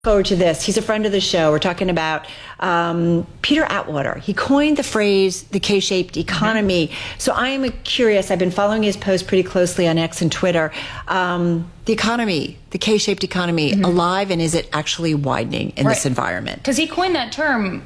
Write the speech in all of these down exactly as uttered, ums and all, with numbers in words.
Forward to this. He's a friend of the show. We're talking about um, Peter Atwater. He coined the phrase the K-shaped economy. Mm-hmm. So I am curious. I've been following his posts pretty closely on X and Twitter. Um, the economy, the K-shaped economy, mm-hmm. alive, and is it actually widening in right. this environment? Because he coined that term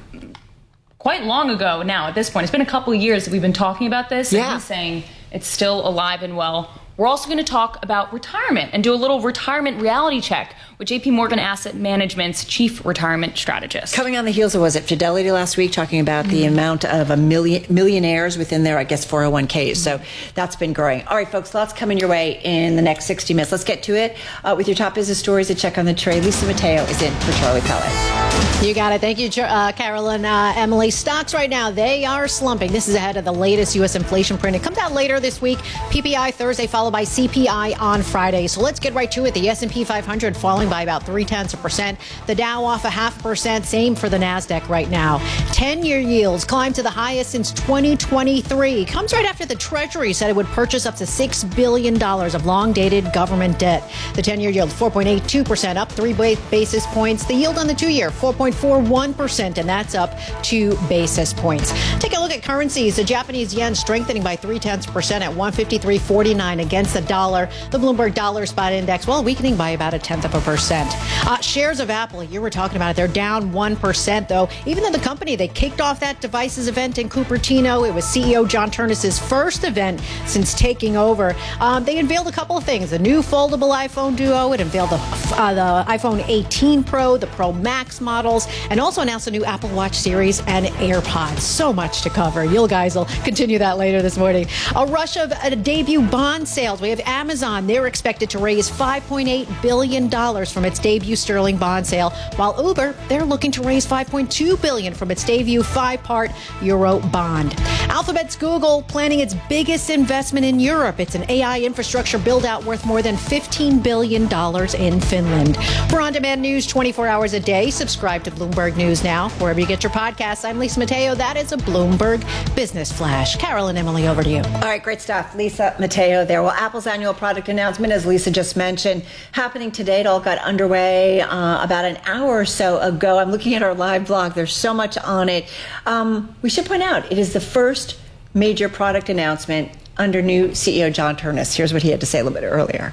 quite long ago now at this point. It's been a couple of years that we've been talking about this. Yeah. And he's saying it's still alive and well. We're also going to talk about retirement and do a little retirement reality check with J P Morgan Asset Management's chief retirement strategist. Coming on the heels of, was it Fidelity last week, talking about mm-hmm. the amount of a million millionaires within their, I guess, four oh one Ks. Mm-hmm. So that's been growing. All right, folks, lots coming your way in the next sixty minutes. Let's get to it uh, with your top business stories. A check on the tray. Lisa Mateo is in for Charlie Pellet. You got it. Thank you, uh, Carolyn. Uh, Emily, stocks right now, they are slumping. This is ahead of the latest U S inflation print. It comes out later this week. P P I Thursday, followed by C P I on Friday. So let's get right to it. The S and P five hundred falling by about three tenths of a percent. The Dow off a half a percent. Same for the NASDAQ right now. ten-year yields climbed to the highest since twenty twenty-three. Comes right after the Treasury said it would purchase up to six billion dollars of long-dated government debt. The ten-year yield, four point eight two percent, up three basis points. The yield on the two-year, four point four one percent, and that's up two basis points. Take a look at currencies. The Japanese yen strengthening by three tenths of a percent at one fifty-three forty-nine against the dollar. The Bloomberg Dollar Spot Index, well, weakening by about a tenth of a percent. Uh, shares of Apple, you were talking about it, they're down one percent, though. Even though the company, they kicked off that devices event in Cupertino. It was C E O John Ternus's first event since taking over. Um, they unveiled a couple of things. The new foldable iPhone Duo. It unveiled the, uh, the iPhone eighteen Pro, the Pro Max models, and also announced a new Apple Watch series and AirPods. So much to cover. You guys will continue that later this morning. A rush of uh, debut bond sales. We have Amazon. They're expected to raise five point eight billion dollars from its debut sterling bond sale, while Uber, they're looking to raise five point two billion dollars from its debut five-part euro bond. Alphabet's Google planning its biggest investment in Europe. It's an A I infrastructure build-out worth more than fifteen billion dollars in Finland. For on-demand news twenty-four hours a day, subscribe to Bloomberg News Now, wherever you get your podcasts. I'm Lisa Mateo. That is a Bloomberg Business Flash. Carol and Emily, over to you. All right, great stuff. Lisa Mateo there. Well, Apple's annual product announcement, as Lisa just mentioned, happening today. It all got underway uh, about an hour or so ago. I'm looking at our live blog. There's so much on it. Um, we should point out, it is the first major product announcement under new C E O John Ternus. Here's what he had to say a little bit earlier.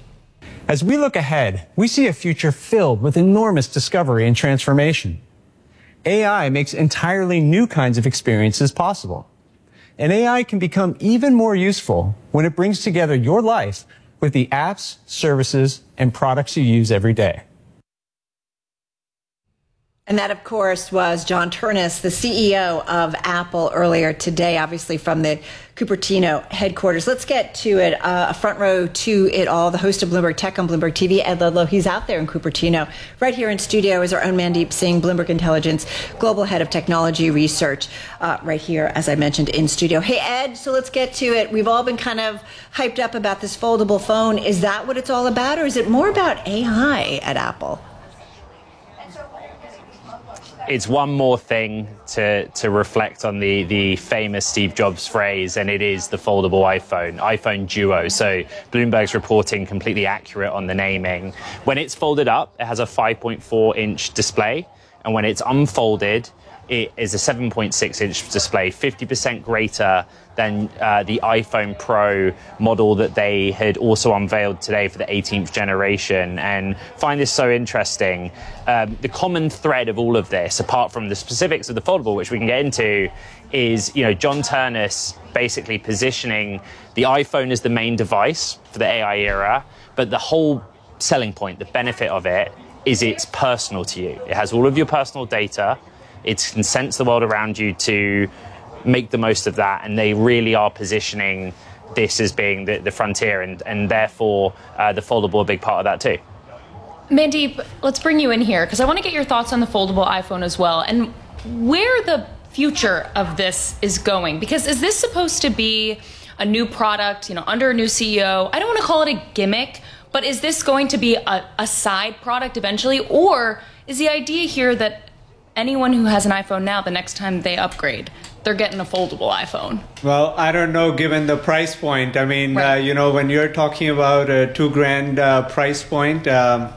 As we look ahead, we see a future filled with enormous discovery and transformation. A I makes entirely new kinds of experiences possible. And A I can become even more useful when it brings together your life with the apps, services, and products you use every day. And that, of course, was John Ternus, the C E O of Apple, earlier today, obviously from the Cupertino headquarters. Let's get to it. Uh, a front row to it all. The host of Bloomberg Tech on Bloomberg T V, Ed Ludlow, he's out there in Cupertino. Right here in studio is our own Mandeep Singh, Bloomberg Intelligence Global Head of Technology Research, uh, right here, as I mentioned, in studio. Hey, Ed, so let's get to it. We've all been kind of hyped up about this foldable phone. Is that what it's all about, or is it more about A I at Apple? It's one more thing to, to reflect on the, the famous Steve Jobs phrase, and it is the foldable iPhone, iPhone Duo. So Bloomberg's reporting completely accurate on the naming. When it's folded up, it has a five point four inch display, and when it's unfolded, it is a seven point six inch display, fifty percent greater than uh, the iPhone Pro model that they had also unveiled today for the eighteenth generation. And find this so interesting. Um, the common thread of all of this, apart from the specifics of the foldable, which we can get into, is, you know, John Ternus basically positioning the iPhone as the main device for the A I era, but the whole selling point, the benefit of it, is it's personal to you. It has all of your personal data. It can sense the world around you to make the most of that, and they really are positioning this as being the, the frontier, and, and therefore uh, the foldable a big part of that too. Mandeep, let's bring you in here, because I want to get your thoughts on the foldable iPhone as well, and where the future of this is going. Because is this supposed to be a new product, you know, under a new C E O? I don't want to call it a gimmick, but is this going to be a, a side product eventually? Or is the idea here that anyone who has an iPhone now, the next time they upgrade, they're getting a foldable iPhone? Well, I don't know, given the price point. I mean, right. uh, you know, when you're talking about a two grand uh, price point, um,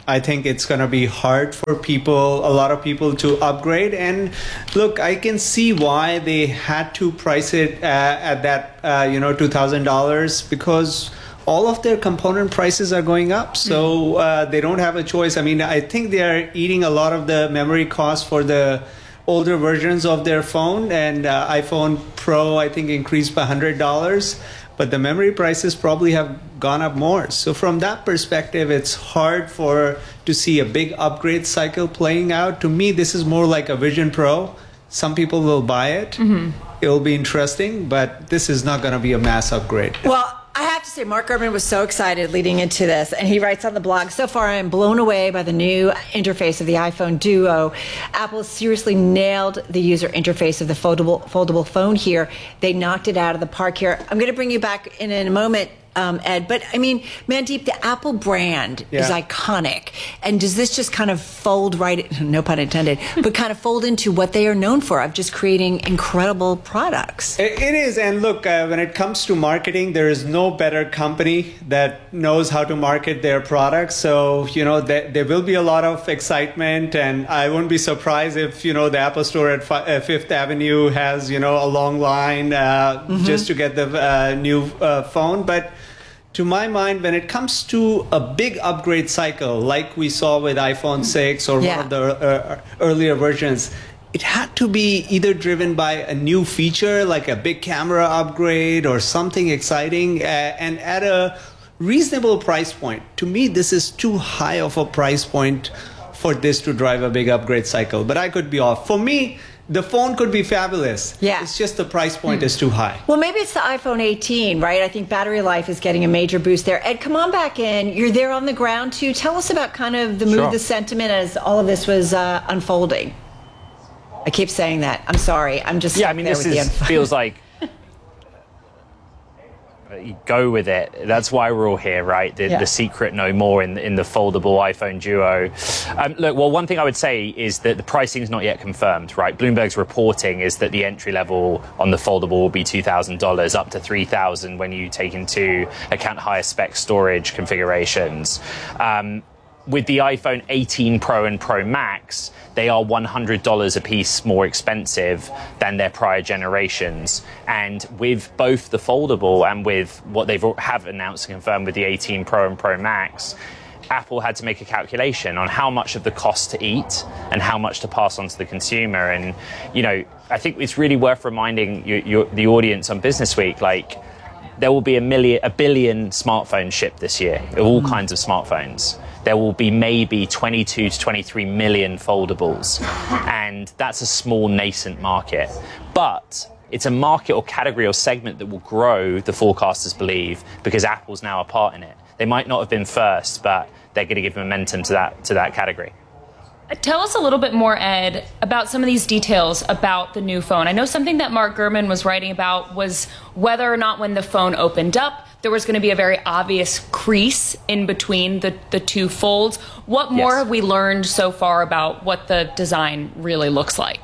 I think it's going to be hard for people, a lot of people to upgrade. And look, I can see why they had to price it uh, at that, uh, you know, two thousand dollars, because all of their component prices are going up. So uh, they don't have a choice. I mean, I think they are eating a lot of the memory costs for the older versions of their phone. And uh, iPhone Pro, I think, increased by one hundred dollars. But the memory prices probably have gone up more. So from that perspective, it's hard for to see a big upgrade cycle playing out. To me, this is more like a Vision Pro. Some people will buy it. Mm-hmm. It will be interesting, but this is not going to be a mass upgrade. Well, I have to say, Mark Gurman was so excited leading into this, and he writes on the blog, so far I am blown away by the new interface of the iPhone Duo. Apple seriously nailed the user interface of the foldable, foldable phone here. They knocked it out of the park here. I'm going to bring you back in, in a moment, um, Ed, but I mean, Mandeep, the Apple brand yeah. is iconic. And does this just kind of fold right, no pun intended, but kind of fold into what they are known for, of just creating incredible products? It, it is. And look, uh, when it comes to marketing, there is no better company that knows how to market their products. So, you know, there, there will be a lot of excitement. And I wouldn't be surprised if, you know, the Apple Store at Fi- uh, Fifth Avenue has, you know, a long line uh, mm-hmm. just to get the uh, new uh, phone. But to my mind, when it comes to a big upgrade cycle, like we saw with iPhone six or yeah. one of the uh, earlier versions, it had to be either driven by a new feature, like a big camera upgrade or something exciting, uh, and at a reasonable price point. To me, this is too high of a price point for this to drive a big upgrade cycle. But I could be off. For me, the phone could be fabulous. Yeah. It's just the price point hmm. is too high. Well, maybe it's the iPhone eighteen, right? I think battery life is getting a major boost there. Ed, come on back in. You're there on the ground, too. Tell us about kind of the mood, Sure. the sentiment as all of this was uh, unfolding. I keep saying that. I'm sorry. I'm just yeah. I mean, there this with is, the feels like you go with it. That's why we're all here, right? The, yeah. the secret no more in in the foldable iPhone Duo. Um, look, well, one thing I would say is that the pricing is not yet confirmed, right? Bloomberg's reporting is that the entry level on the foldable will be two thousand dollars, up to three thousand dollars when you take into account higher spec storage configurations. Um, With the iPhone eighteen Pro and Pro Max, they are one hundred dollars a piece more expensive than their prior generations. And with both the foldable and with what they've have announced and confirmed with the eighteen Pro and Pro Max, Apple had to make a calculation on how much of the cost to eat and how much to pass on to the consumer. And, you know, I think it's really worth reminding you, you, the audience on Business Week, like, there will be a million, a billion smartphones shipped this year, all mm. kinds of smartphones. There will be maybe twenty-two to twenty-three million foldables. And that's a small nascent market. But it's a market or category or segment that will grow, the forecasters believe, because Apple's now a part in it. They might not have been first, but they're going to give momentum to that to that category. Tell us a little bit more, Ed, about some of these details about the new phone. I know something that Mark Gurman was writing about was whether or not when the phone opened up, there was going to be a very obvious crease in between the, the two folds. What more Yes. have we learned so far about what the design really looks like?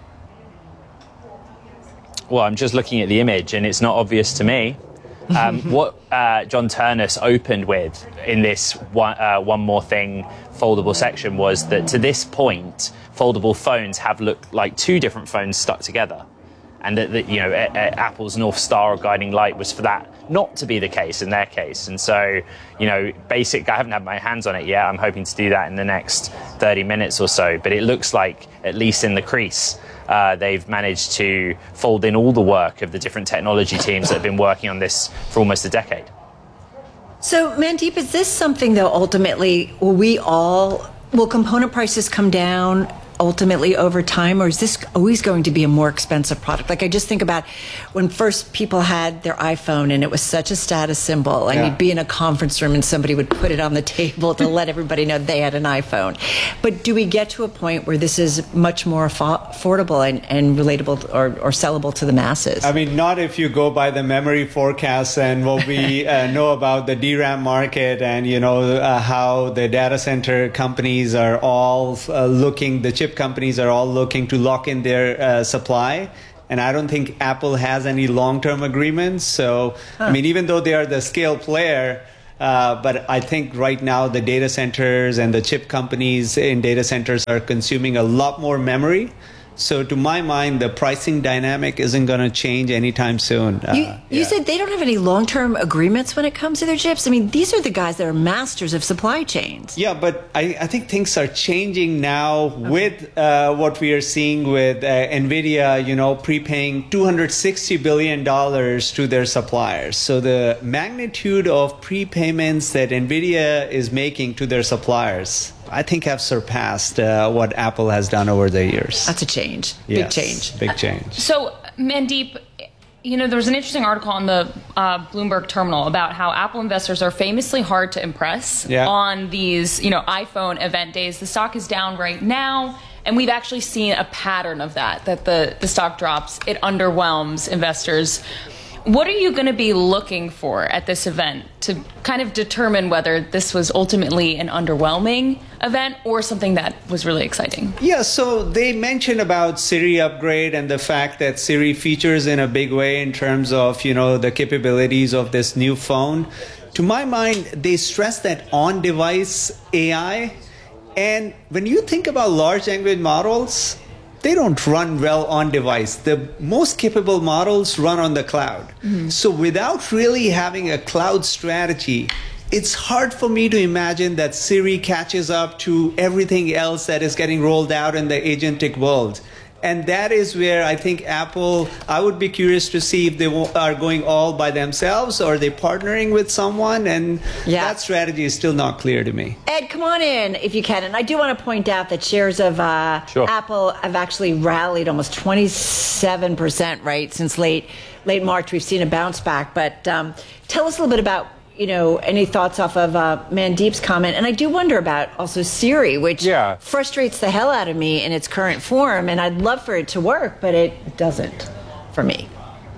Well, I'm just looking at the image, and it's not obvious to me. Um, what uh, John Turnus opened with in this one, uh, one more thing foldable section was that to this point, foldable phones have looked like two different phones stuck together. And that, that you know, a, a Apple's North Star or guiding light was for that not to be the case in their case. And so, you know, basic, I haven't had my hands on it yet. I'm hoping to do that in the next thirty minutes or so. But it looks like, at least in the crease, Uh, they've managed to fold in all the work of the different technology teams that have been working on this for almost a decade. So, Mandeep, is this something, though, ultimately, will we all, will component prices come down ultimately over time, or is this always going to be a more expensive product? Like, I just think about when first people had their iPhone and it was such a status symbol, and yeah. you'd be in a conference room and somebody would put it on the table to let everybody know they had an iPhone. But do we get to a point where this is much more affordable and, and relatable or, or sellable to the masses? I mean, not if you go by the memory forecasts and what we uh, know about the D RAM market and, you know, uh, how the data center companies are all uh, looking, the chip companies are all looking to lock in their uh, supply. And I don't think Apple has any long-term agreements. So, huh. I mean, even though they are the scale player, Uh, but I think right now the data centers and the chip companies in data centers are consuming a lot more memory. So to my mind, the pricing dynamic isn't going to change anytime soon. You, Uh, you yeah. said they don't have any long-term agreements when it comes to their chips. I mean, these are the guys that are masters of supply chains. Yeah, but I, I think things are changing now okay. with uh, what we are seeing with uh, NVIDIA, you know, prepaying two hundred sixty billion dollars to their suppliers. So the magnitude of prepayments that NVIDIA is making to their suppliers, I think have surpassed uh, what Apple has done over the years. That's a change. Yes, big change. Big change. So, Mandeep, you know, there was an interesting article on the uh, Bloomberg terminal about how Apple investors are famously hard to impress yeah. on these, you know, iPhone event days. The stock is down right now, and we've actually seen a pattern of that, that the, the stock drops. It underwhelms investors. What are you going to be looking for at this event to kind of determine whether this was ultimately an underwhelming event or something that was really exciting? Yeah, so they mentioned about Siri upgrade and the fact that Siri features in a big way in terms of, you know, the capabilities of this new phone. To my mind, they stress that on-device A I. And when you think about large language models, they don't run well on device. The most capable models run on the cloud. Mm-hmm. So without really having a cloud strategy, it's hard for me to imagine that Siri catches up to everything else that is getting rolled out in the agentic world. And that is where I think Apple, I would be curious to see if they are going all by themselves or are they partnering with someone. And yeah. that strategy is still not clear to me. Ed, come on in if you can. And I do want to point out that shares of uh, sure. Apple have actually rallied almost twenty-seven percent, right, since late late March. We've seen a bounce back. But um, tell us a little bit about, you know, any thoughts off of uh, Mandeep's comment. And I do wonder about also Siri, which yeah. frustrates the hell out of me in its current form. And I'd love for it to work, but it doesn't for me.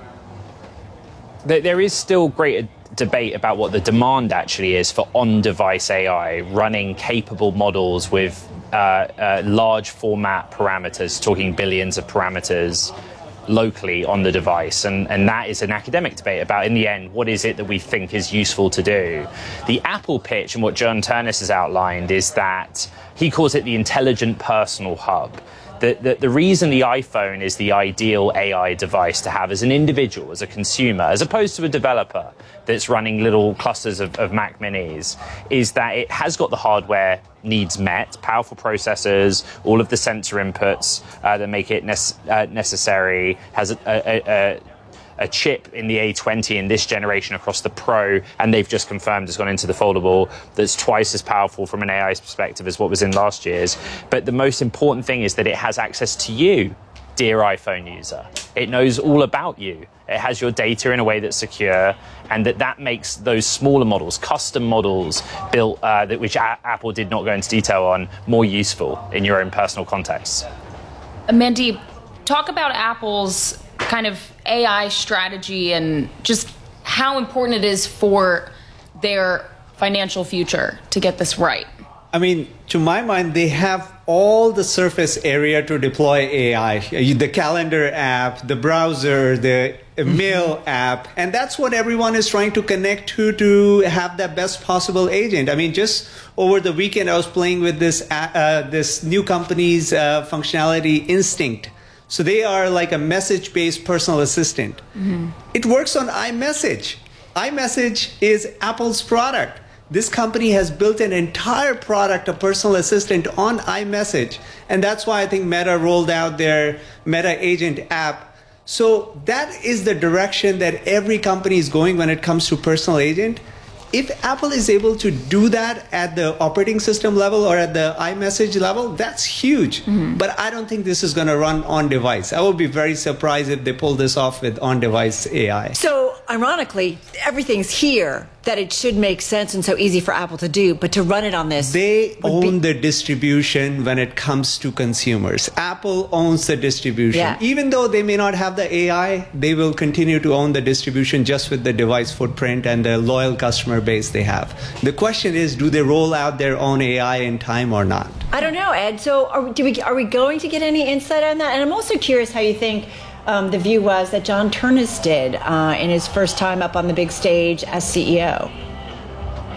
There is still great debate about what the demand actually is for on-device A I, running capable models with uh, uh, large format parameters, talking billions of parameters, locally on the device, and, and that is an academic debate about, in the end, what is it that we think is useful to do. The Apple pitch and what John Ternus has outlined is that he calls it the intelligent personal hub. The, the, the reason the iPhone is the ideal A I device to have as an individual, as a consumer, as opposed to a developer that's running little clusters of, of Mac Minis, is that it has got the hardware needs met, powerful processors, all of the sensor inputs uh, that make it nece- uh, necessary, has a, a, a, a chip in the A twenty in this generation across the Pro, and they've just confirmed it's gone into the foldable, that's twice as powerful from an A I perspective as what was in last year's. But the most important thing is that it has access to you, dear iPhone user. It knows all about you. It has your data in a way that's secure, and that that makes those smaller models, custom models built, uh, that which a- Apple did not go into detail on, more useful in your own personal context. Mandeep, talk about Apple's kind of A I strategy and just how important it is for their financial future to get this right. I mean, to my mind, they have all the surface area to deploy A I. The calendar app, the browser, the mail app. And that's what everyone is trying to connect to to have the best possible agent. I mean, just over the weekend, I was playing with this, uh, this new company's uh, functionality, Instinct. So they are like a message-based personal assistant. Mm-hmm. It works on iMessage. iMessage is Apple's product. This company has built an entire product, a personal assistant, on iMessage. And that's why I think Meta rolled out their Meta Agent app. So that is the direction that every company is going when it comes to personal agent. If Apple is able to do that at the operating system level or at the iMessage level, that's huge. Mm-hmm. But I don't think this is going to run on device. I would be very surprised if they pull this off with on-device A I. So, ironically, everything's here that it should make sense and so easy for Apple to do, but to run it on this... They own be- the distribution when it comes to consumers. Apple owns the distribution. Yeah. Even though they may not have the A I, they will continue to own the distribution just with the device footprint and the loyal customer base they have. The question is, do they roll out their own A I in time or not? I don't know, Ed. So are, do we, are we going to get any insight on that? And I'm also curious how you think um, the view was that John Ternus did uh, in his first time up on the big stage as C E O.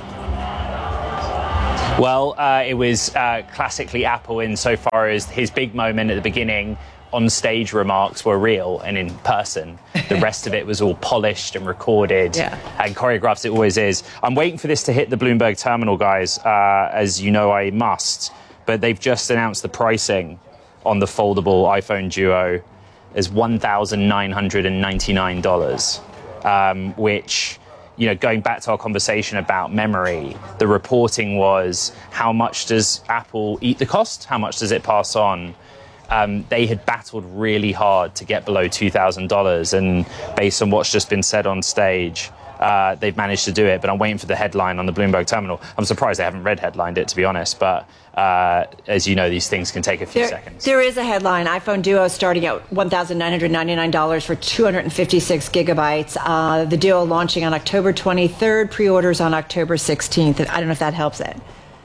Well, uh, it was uh, classically Apple insofar as his big moment at the beginning on stage remarks were real and in person. The rest of it was all polished and recorded yeah. and choreographed. It always is. I'm waiting for this to hit the Bloomberg terminal, guys, uh, as you know I must. But they've just announced the pricing on the foldable iPhone Duo as one thousand nine hundred ninety-nine dollars, um, which, you know, going back to our conversation about memory, the reporting was how much does Apple eat the cost? How much does it pass on? Um, they had battled really hard to get below two thousand dollars, and based on what's just been said on stage, uh, they've managed to do it. But I'm waiting for the headline on the Bloomberg terminal. I'm surprised they haven't red headlined it, to be honest, but uh, as you know, these things can take a few there, seconds. There is a headline. iPhone Duo starting at one thousand nine hundred ninety-nine dollars for two hundred fifty-six gigabytes. Uh, the Duo launching on October twenty-third, pre-orders on October sixteenth. I don't know if that helps it.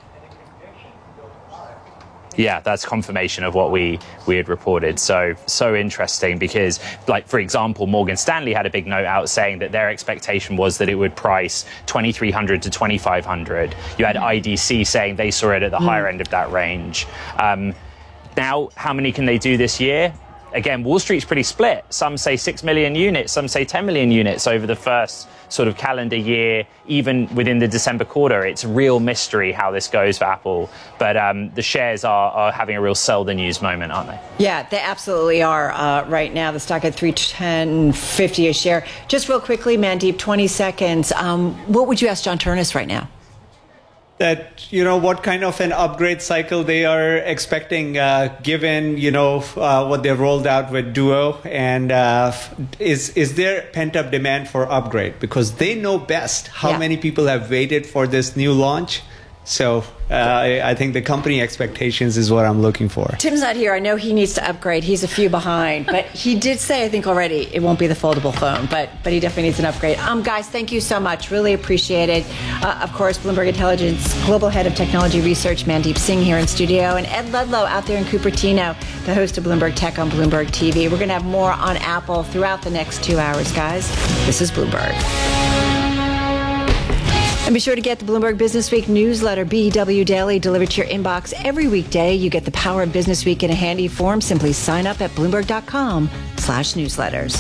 Yeah, that's confirmation of what we, we had reported. So, so interesting because, like, for example, Morgan Stanley had a big note out saying that their expectation was that it would price twenty-three hundred to twenty-five hundred. You had I D C saying they saw it at the mm. higher end of that range. Um, now, how many can they do this year? Again, Wall Street's pretty split. Some say six million units, some say ten million units over the first sort of calendar year, even within the December quarter. It's a real mystery how this goes for Apple. But um, the shares are, are having a real sell the news moment, aren't they? Yeah, they absolutely are uh, right now. The stock at three ten fifty a share. Just real quickly, Mandeep, twenty seconds. Um, what would you ask John Ternus right now? That, you know, what kind of an upgrade cycle they are expecting, uh, given, you know, uh, what they've rolled out with Duo, and uh, is is there pent-up demand for upgrade? Because they know best how yeah. many people have waited for this new launch. So uh, I, I think the company expectations is what I'm looking for. Tim's not here. I know he needs to upgrade. He's a few behind, but he did say, I think already, it won't be the foldable phone, but but he definitely needs an upgrade. Um, guys, thank you so much. Really appreciate it. Uh, of course, Bloomberg Intelligence Global Head of Technology Research, Mandeep Singh here in studio, and Ed Ludlow out there in Cupertino, the host of Bloomberg Tech on Bloomberg T V. We're going to have more on Apple throughout the next two hours, guys. This is Bloomberg. And be sure to get the Bloomberg Business Week newsletter, B W Daily, delivered to your inbox every weekday. You get the power of Business Week in a handy form. Simply sign up at Bloomberg.com slash newsletters.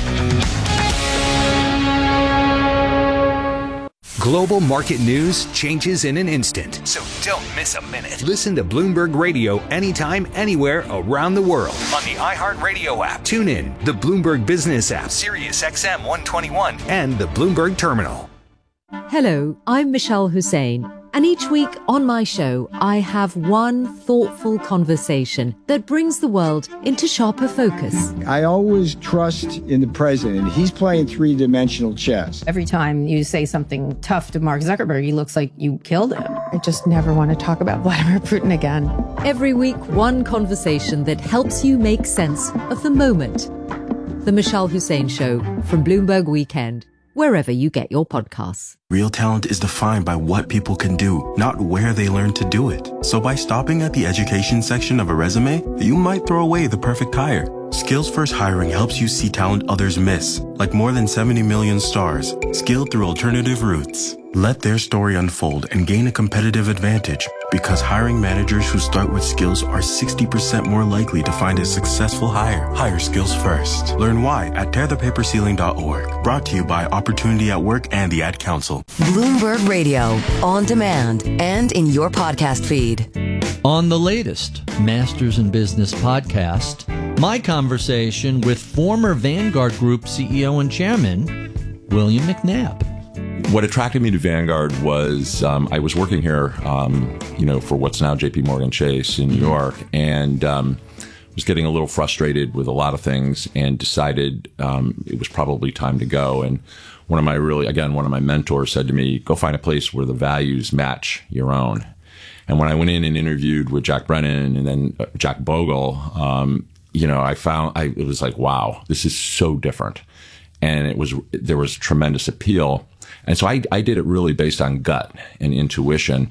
Global market news changes in an instant. So don't miss a minute. Listen to Bloomberg Radio anytime, anywhere around the world. On the iHeartRadio app. Tune in, the Bloomberg Business app, Sirius X M one twenty-one, and the Bloomberg Terminal. Hello, I'm Michelle Hussein, and each week on my show, I have one thoughtful conversation that brings the world into sharper focus. I always trust in the president. He's playing three-dimensional chess. Every time you say something tough to Mark Zuckerberg, he looks like you killed him. I just never want to talk about Vladimir Putin again. Every week, one conversation that helps you make sense of the moment. The Michelle Hussein Show from Bloomberg Weekend, wherever you get your podcasts. Real talent is defined by what people can do, not where they learn to do it. So by stopping at the education section of a resume, you might throw away the perfect hire. Skills First Hiring helps you see talent others miss, like more than seventy million stars, skilled through alternative routes. Let their story unfold and gain a competitive advantage, because hiring managers who start with skills are sixty percent more likely to find a successful hire. Hire skills first. Learn why at tear the paper ceiling dot org. Brought to you by Opportunity at Work and the Ad Council. Bloomberg Radio, on demand and in your podcast feed. On the latest Masters in Business podcast, my conversation with former Vanguard Group C E O and Chairman, William McNabb. What attracted me to Vanguard was um, I was working here, um, you know, for what's now J P Morgan Chase in New York, and um, was getting a little frustrated with a lot of things, and decided um, it was probably time to go. And one of my really, again, one of my mentors said to me, "Go find a place where the values match your own." And when I went in and interviewed with Jack Brennan and then Jack Bogle, um, you know, I found I, it was like, wow, this is so different, and it was there was tremendous appeal. And so I, I did it really based on gut and intuition.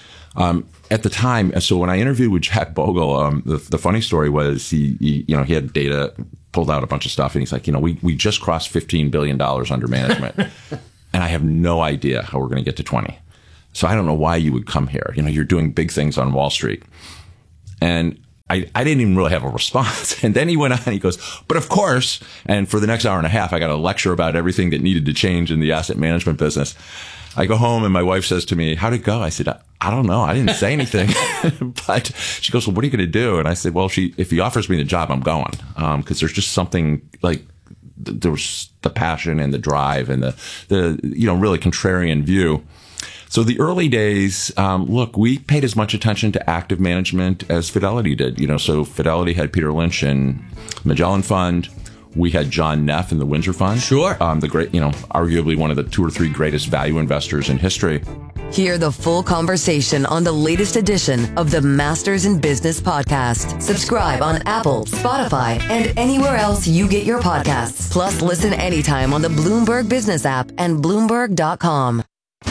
Um, at the time, so when I interviewed with Jack Bogle, um, the, the funny story was he, he, you know, he had data, pulled out a bunch of stuff, and he's like, you know, we, we just crossed fifteen billion dollars under management, and I have no idea how we're going to get to twenty. So I don't know why you would come here. You know, you're doing big things on Wall Street. And I, I didn't even really have a response. And then he went on and he goes, but of course, and for the next hour and a half, I got a lecture about everything that needed to change in the asset management business. I go home and my wife says to me, how'd it go? I said, I, I don't know. I didn't say anything. But she goes, well, what are you going to do? And I said, well, she, if he offers me the job, I'm going. Um, cause there's just something like, th- there was the passion and the drive and the, the, you know, really contrarian view. So the early days, um, look, we paid as much attention to active management as Fidelity did. You know, so Fidelity had Peter Lynch and Magellan Fund. We had John Neff in the Windsor Fund. Sure. Um, the great, you know, arguably one of the two or three greatest value investors in history. Hear the full conversation on the latest edition of the Masters in Business podcast. Subscribe on Apple, Spotify, and anywhere else you get your podcasts. Plus, listen anytime on the Bloomberg Business app and Bloomberg dot com.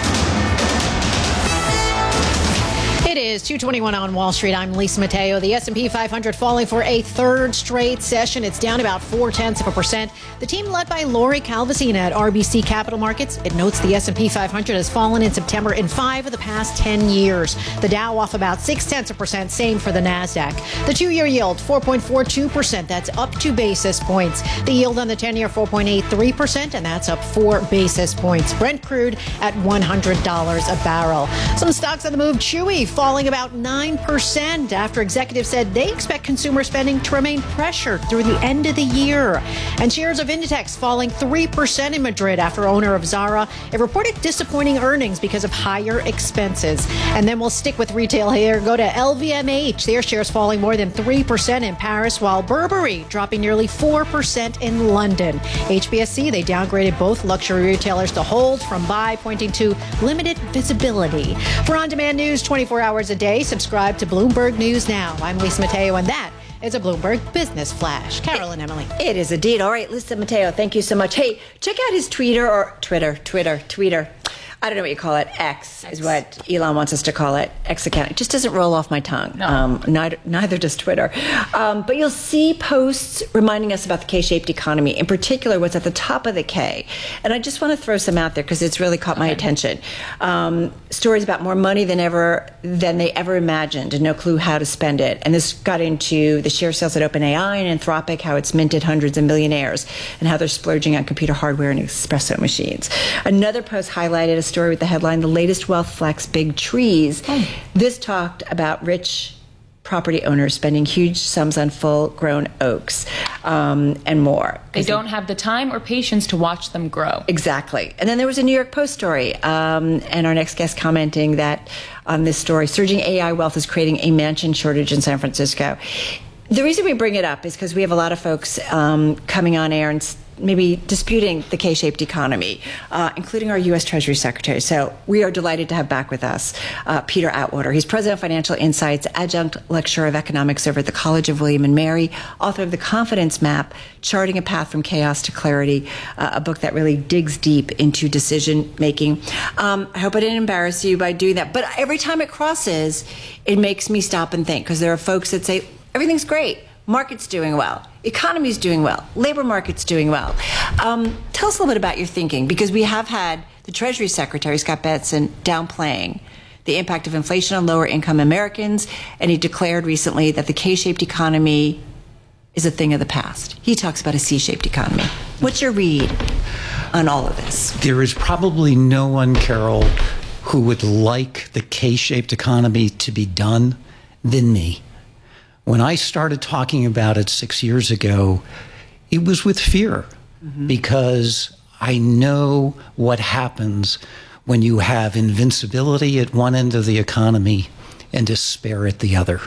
It is two twenty-one on Wall Street. I'm Lisa Mateo. The S and P five hundred falling for a third straight session. It's down about four-tenths of a percent. The team led by Lori Calvasina at R B C Capital Markets. It notes the S and P five hundred has fallen in September in five of the past ten years. The Dow off about six-tenths of a percent. Same for the NASDAQ. The two-year yield, four point four two percent. That's up two basis points. The yield on the ten-year, four point eight three percent, and that's up four basis points. Brent crude at one hundred dollars a barrel. Some stocks on the move. Chewy falling about nine percent after executives said they expect consumer spending to remain pressured through the end of the year. And shares of Inditex falling three percent in Madrid after owner of Zara it reported disappointing earnings because of higher expenses. And then we'll stick with retail here. Go to L V M H. Their shares falling more than three percent in Paris, while Burberry dropping nearly four percent in London. H B S C, they downgraded both luxury retailers to hold from buy, pointing to limited visibility. For on-demand news twenty-four hours a day, subscribe to Bloomberg News Now. I'm Lisa Mateo, and that is a Bloomberg Business Flash. Carol and Emily. It is indeed. All right, Lisa Mateo, thank you so much. Hey, check out his Twitter or Twitter, Twitter, Twitter. I don't know what you call it. X, X is what Elon wants us to call it. X account. It just doesn't roll off my tongue. No. Um, neither, neither does Twitter. Um, but you'll see posts reminding us about the K-shaped economy, in particular what's at the top of the K. And I just want to throw some out there because it's really caught my okay. attention. Um, stories about more money than ever than they ever imagined and no clue how to spend it. And this got into the share sales at OpenAI and Anthropic, how it's minted hundreds of millionaires, and how they're splurging on computer hardware and espresso machines. Another post highlighted a story with the headline, "The Latest Wealth Flex Big Trees." Oh. This talked about rich property owners spending huge sums on full-grown oaks um, and more. They don't have the time or patience to watch them grow. Exactly. And then there was a New York Post story, um, and our next guest commenting that on this story, surging A I wealth is creating a mansion shortage in San Francisco. The reason we bring it up is because we have a lot of folks um, coming on air and maybe disputing the K-shaped economy, uh, including our U S Treasury Secretary. So we are delighted to have back with us uh, Peter Atwater. He's president of Financial Insights, adjunct lecturer of economics over at the College of William and Mary, author of The Confidence Map, Charting a Path from Chaos to Clarity, uh, a book that really digs deep into decision making. Um, I hope I didn't embarrass you by doing that. But every time it crosses, it makes me stop and think, because there are folks that say, everything's great. Market's doing well. Economy's doing well. Labor market's doing well. Um, tell us a little bit about your thinking, because we have had the Treasury Secretary, Scott Bessent, downplaying the impact of inflation on lower income Americans, and he declared recently that the K-shaped economy is a thing of the past. He talks about a C-shaped economy. What's your read on all of this? There is probably no one, Carol, who would like the K-shaped economy to be done than me. When I started talking about it six years ago, it was with fear, mm-hmm. because I know what happens when you have invincibility at one end of the economy and despair at the other.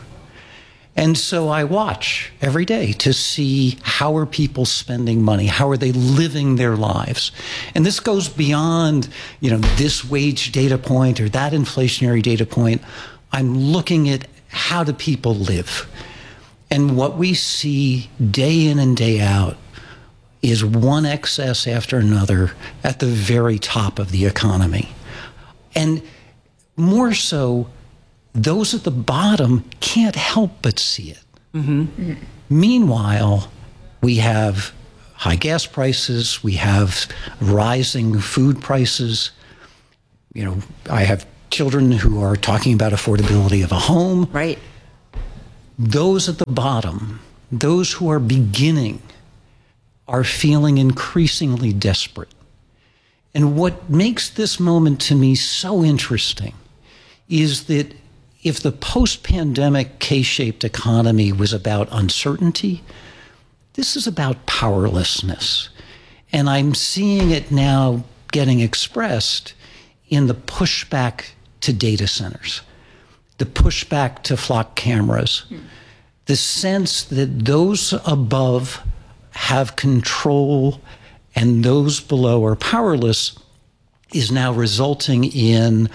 And so I watch every day to see how are people spending money, how are they living their lives. And this goes beyond, you know, this wage data point or that inflationary data point. I'm looking at how do people live. And what we see day in and day out is one excess after another at the very top of the economy. And more so, those at the bottom can't help but see it. Mm-hmm. Mm-hmm. Meanwhile, we have high gas prices, we have rising food prices. You know, I have children who are talking about affordability of a home. Right. Those at the bottom, those who are beginning, are feeling increasingly desperate. And what makes this moment to me so interesting is that if the post-pandemic K-shaped economy was about uncertainty, this is about powerlessness. And I'm seeing it now getting expressed in the pushback to data centers, the pushback to flock cameras, hmm. the sense that those above have control and those below are powerless is now resulting in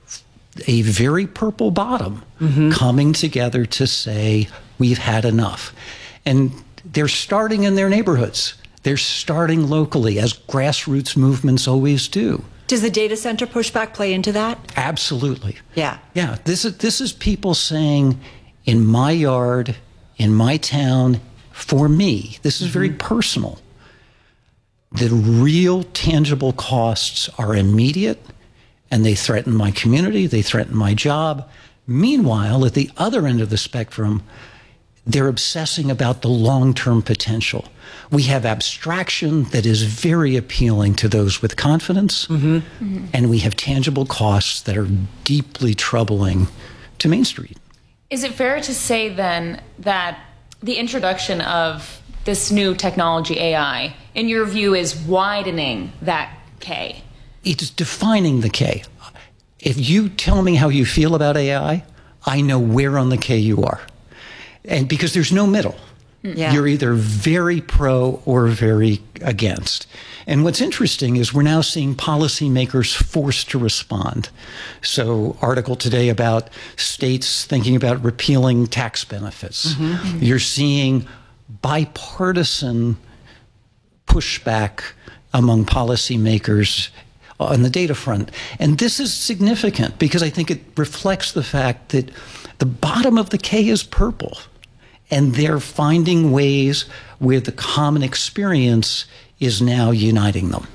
a very purple bottom mm-hmm. coming together to say, we've had enough. And they're starting in their neighborhoods. They're starting locally, as grassroots movements always do. Does the data center pushback play into that? Absolutely. Yeah. Yeah. This is, this is people saying, in my yard, in my town, for me, this is mm-hmm. very personal. The real tangible costs are immediate, and they threaten my community, they threaten my job. Meanwhile, at the other end of the spectrum, they're obsessing about the long-term potential. We have abstraction that is very appealing to those with confidence, mm-hmm. Mm-hmm. and we have tangible costs that are deeply troubling to Main Street. Is it fair to say then that the introduction of this new technology, A I, in your view, is widening that K? It's defining the K. If you tell me how you feel about A I, I know where on the K you are. And because there's no middle. Yeah. You're either very pro or very against. And what's interesting is we're now seeing policymakers forced to respond. So, article today about states thinking about repealing tax benefits. Mm-hmm. You're seeing bipartisan pushback among policymakers on the data front. And this is significant because I think it reflects the fact that the bottom of the K is purple. And they're finding ways where the common experience is now uniting them.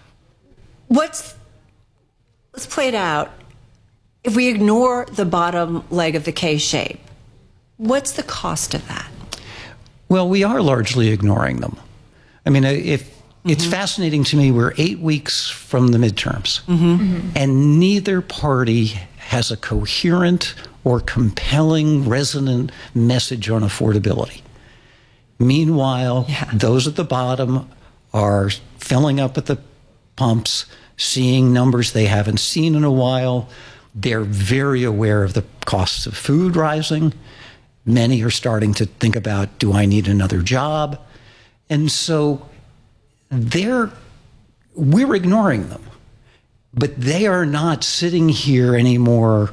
What's, let's play it out. If we ignore the bottom leg of the K shape, what's the cost of that? Well, we are largely ignoring them. I mean, if mm-hmm. it's fascinating to me, we're eight weeks from the midterms, mm-hmm. Mm-hmm. and neither party has a coherent or compelling, resonant message on affordability. Meanwhile, yeah. those at the bottom are filling up at the pumps, seeing numbers they haven't seen in a while. They're very aware of the costs of food rising. Many are starting to think about, do I need another job? And so they're, we're ignoring them. But they are not sitting here anymore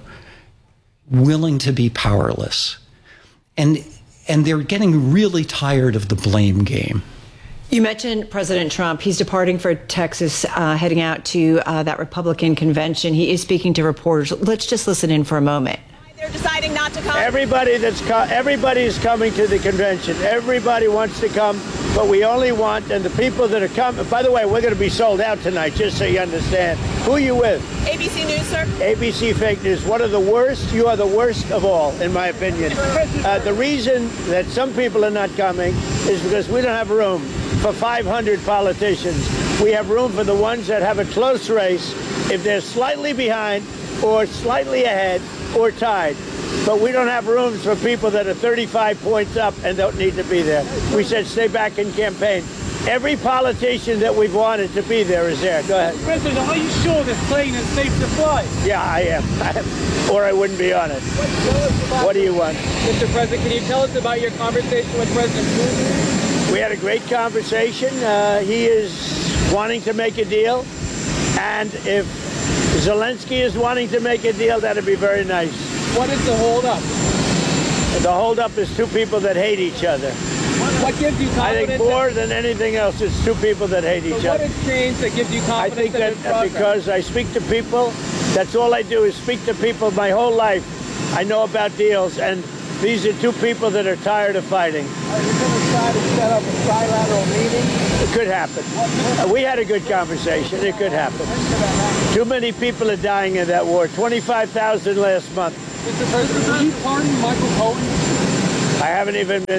willing to be powerless. And and they're getting really tired of the blame game. You mentioned President Trump. He's departing for Texas, uh, heading out to uh, that Republican convention. He is speaking to reporters. Let's just listen in for a moment. They're deciding not to come. Everybody that's co- everybody is coming to the convention. Everybody wants to come, but we only want, and the people that are coming, by the way, we're going to be sold out tonight, just so you understand. Who are you with? A B C News, sir. A B C Fake News. One of the worst. You are the worst of all, in my opinion. Uh, the reason that some people are not coming is because we don't have room for five hundred politicians. We have room for the ones that have a close race, if they're slightly behind or slightly ahead or tied. But we don't have rooms for people that are thirty-five points up and don't need to be there. We said stay back and campaign. Every politician that we've wanted to be there is there. Go ahead. President, are you sure this plane is safe to fly? Yeah, I am. I am. Or I wouldn't be on it. What do you want? Mister President, can you tell us about your conversation with President Putin? We had a great conversation. Uh, he is wanting to make a deal. And if Zelensky is wanting to make a deal, that'd be very nice. What is the holdup? The holdup is two people that hate each other. What gives you confidence? I think more than anything else, it's two people that hate so each what other. What has changed that gives you confidence? I think in that this process? Because I speak to people, that's all I do is speak to people my whole life. I know about deals, and These are two people that are tired of fighting. Are you going to try to set up a trilateral meeting? It could happen. Uh, we had a good conversation. It could happen. Too many people are dying in that war. twenty-five thousand last month. Mister President, will you pardon Michael Cohen? I haven't even been...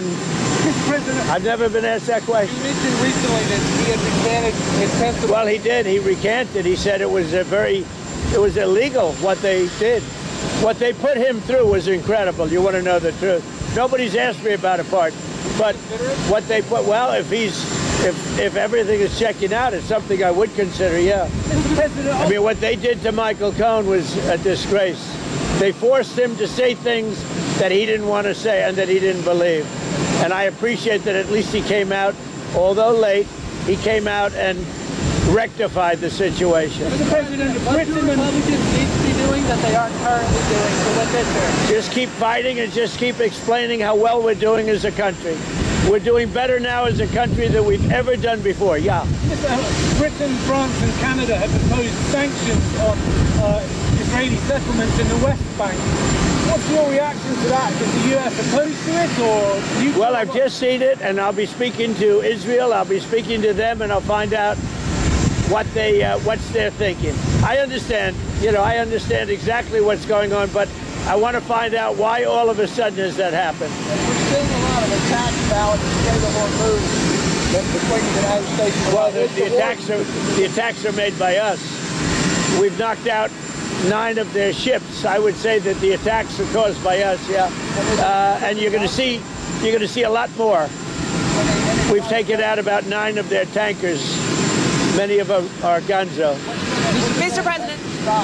I've never been asked that question. You mentioned recently that he had recanted his testimony. Well, he did. He recanted. He said it was a very... It was illegal what they did. What they put him through was incredible. You want to know the truth. Nobody's asked me about it, part. But what they put... Well, if he's... If, if everything is checking out, it's something I would consider, yeah. I mean, what they did to Michael Cohen was a disgrace. They forced him to say things that he didn't want to say and that he didn't believe. And I appreciate that at least he came out, although late, he came out and rectified the situation. Mister President, what do Republicans need to be doing that they aren't currently doing to win this term? Just keep fighting and just keep explaining how well we're doing as a country. We're doing better now as a country than we've ever done before, yeah. Mister Britain, France and Canada have imposed sanctions on uh, Israeli settlements in the West Bank. What's your reaction to that? Is the U S opposed to it, or you? Well, I've just seen it, and I'll be speaking to Israel. I'll be speaking to them, and I'll find out what they, uh, what's their thinking. I understand, you know, I understand exactly what's going on, but I want to find out why all of a sudden has that happened. We're seeing a lot of attacks now at the Strait of Hormuz between the United States and well, the, the attacks are the attacks are made by us. We've knocked out nine of their ships. I would say that the attacks are caused by us, yeah. Uh, and you're going to see, you're going to see a lot more. We've taken out about nine of their tankers. Many of them are Gonzo. Mister President.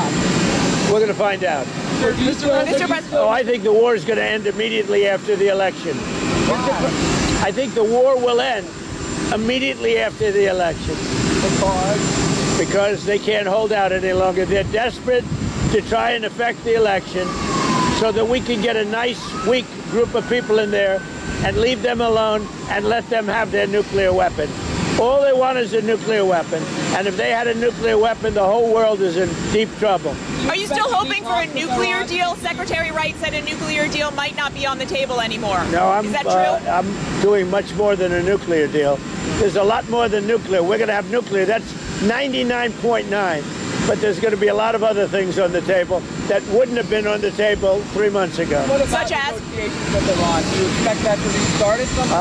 We're going to find out. Mister President. Oh, I think the war is going to end immediately after the election. I think the war will end immediately after the election. Because? Because they can't hold out any longer. They're desperate to try and affect the election so that we can get a nice, weak group of people in there and leave them alone and let them have their nuclear weapon. All they want is a nuclear weapon. And if they had a nuclear weapon, the whole world is in deep trouble. Are you still hoping for a nuclear deal? Secretary Wright said a nuclear deal might not be on the table anymore. No, I'm, is that true? Uh, I'm doing much more than a nuclear deal. There's a lot more than nuclear. We're going to have nuclear. That's ninety-nine point nine. But there's going to be a lot of other things on the table that wouldn't have been on the table three months ago. What about Such as? negotiations with Iran? Do you expect that to be started sometime?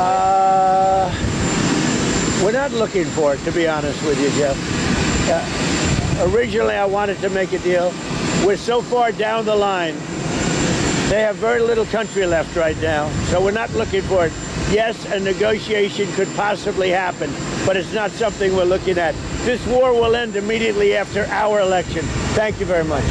Uh, we're not looking for it, to be honest with you, Jeff. Uh, originally, I wanted to make a deal. We're so far down the line. They have very little country left right now, so we're not looking for it. Yes, a negotiation could possibly happen, but it's not something we're looking at. This war will end immediately after our election. Thank you very much.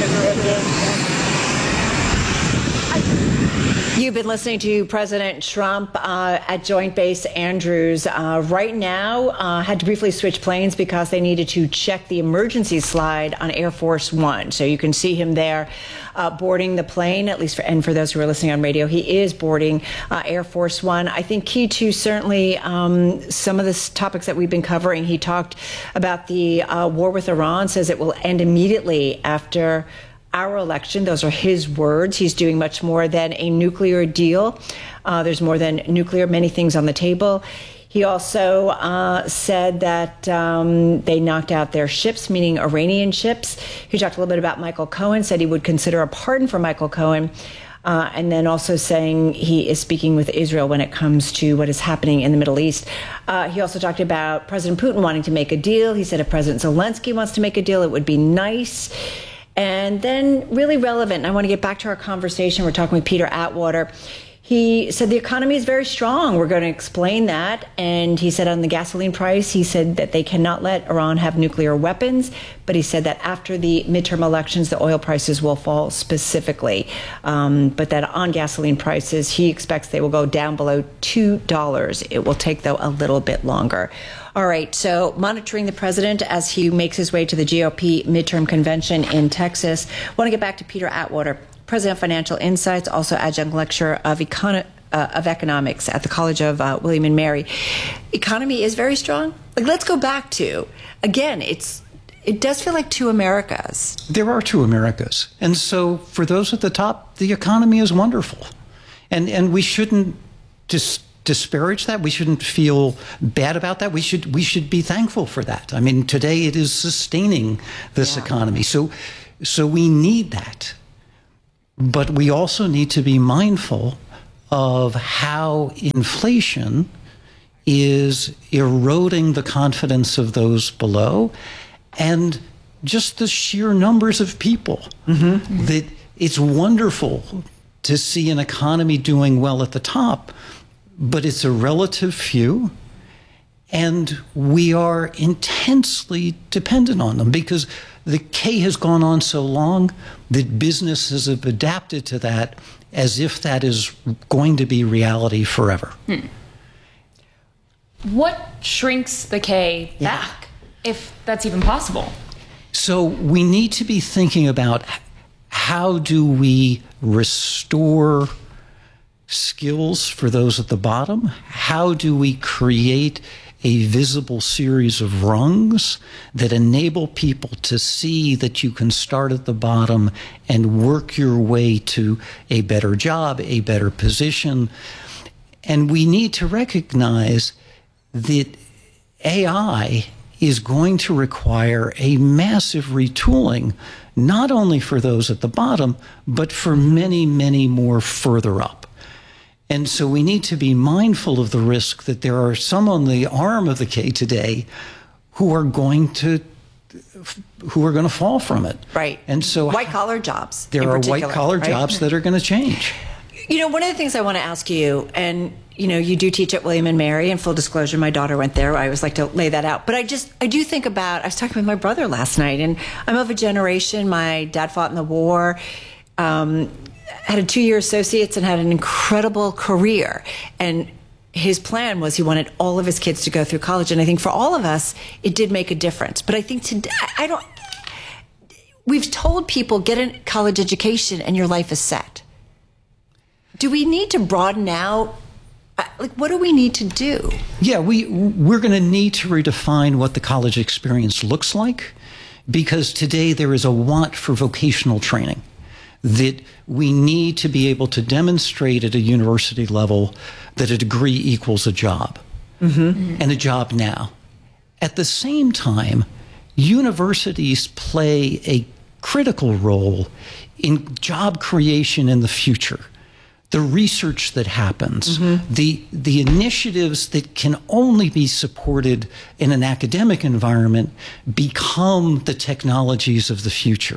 You've been listening to President Trump uh, at Joint Base Andrews. Uh, right now, uh, had to briefly switch planes because they needed to check the emergency slide on Air Force One. So you can see him there uh, boarding the plane, at least for, and for those who are listening on radio, he is boarding uh, Air Force One. I think key to certainly um, some of the topics that we've been covering. He talked about the uh, war with Iran, says it will end immediately after our election. Those are his words. He's doing much more than a nuclear deal. Uh, there's more than nuclear, many things on the table. He also uh, said that um, they knocked out their ships, meaning Iranian ships. He talked a little bit about Michael Cohen, said he would consider a pardon for Michael Cohen. Uh, and then also saying he is speaking with Israel when it comes to what is happening in the Middle East. Uh, he also talked about President Putin wanting to make a deal. He said if President Zelensky wants to make a deal, it would be nice. And then really relevant, and I want to get back to our conversation. We're talking with Peter Atwater. He said the economy is very strong. We're going to explain that. And he said on the gasoline price, he said that they cannot let Iran have nuclear weapons. But he said that after the midterm elections, the oil prices will fall specifically. Um, but that on gasoline prices, he expects they will go down below two dollars. It will take, though, a little bit longer. All right, so monitoring the president as he makes his way to the G O P midterm convention in Texas. I want to get back to Peter Atwater, president of Financial Insights, also adjunct lecturer of, Econ- uh, of economics at the College of uh, William and Mary. Economy is very strong. Like, let's go back to, again, it's it does feel like two Americas. There are two Americas. And so for those at the top, the economy is wonderful. And, and we shouldn't dis- disparage that. We shouldn't feel bad about that. We should, we should be thankful for that. I mean, today it is sustaining this yeah. economy. So, so we need that. But we also need to be mindful of how inflation is eroding the confidence of those below, and just the sheer numbers of people. Mm-hmm. That it's wonderful to see an economy doing well at the top, but it's a relative few, and we are intensely dependent on them because the K has gone on so long that businesses have adapted to that as if that is going to be reality forever. Hmm. What shrinks the K yeah. back, if that's even possible? So we need to be thinking about how do we restore skills for those at the bottom? How do we create a visible series of rungs that enable people to see that you can start at the bottom and work your way to a better job, a better position? And we need to recognize that A I is going to require a massive retooling, not only for those at the bottom, but for many, many more further up. And so we need to be mindful of the risk that there are some on the arm of the K today who are going to who are going to fall from it. Right. And so white collar jobs. There are white collar right? jobs that are going to change. You know, one of the things I want to ask you, and you know, you do teach at William and Mary, and full disclosure, my daughter went there. I always like to lay that out. But I just, I do think about, I was talking with my brother last night, and I'm of a generation, my dad fought in the war, um, had a two-year associates and had an incredible career. And his plan was he wanted all of his kids to go through college. And I think for all of us, it did make a difference. But I think today, I don't, we've told people get a college education and your life is set. Do we need to broaden out? Like, what do we need to do? Yeah, we, we're going to need to redefine what the college experience looks like, because today there is a want for vocational training that we need to be able to demonstrate at a university level that a degree equals a job, mm-hmm. and a job now. At the same time, universities play a critical role in job creation in the future. The research that happens, mm-hmm. the the initiatives that can only be supported in an academic environment become the technologies of the future.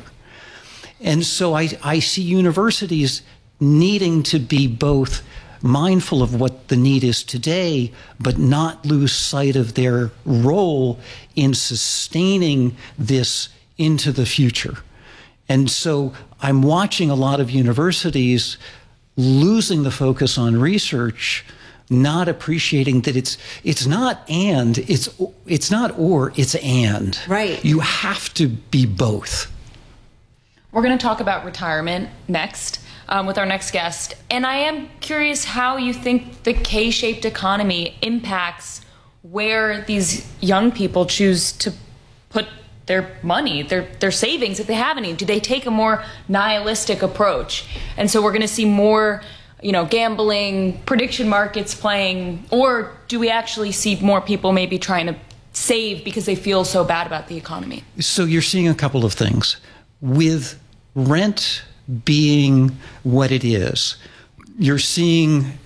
And so I, I see universities needing to be both mindful of what the need is today, but not lose sight of their role in sustaining this into the future. And so I'm watching a lot of universities losing the focus on research, not appreciating that it's it's not and, it's it's not or, it's and. Right. You have to be both. We're going to talk about retirement next um, with our next guest. And I am curious how you think the K-shaped economy impacts where these young people choose to put their money, their their savings, if they have any. Do they take a more nihilistic approach? And so we're going to see more, you know, gambling, prediction markets playing, or do we actually see more people maybe trying to save because they feel so bad about the economy? So you're seeing a couple of things. With rent being what it is, you're seeing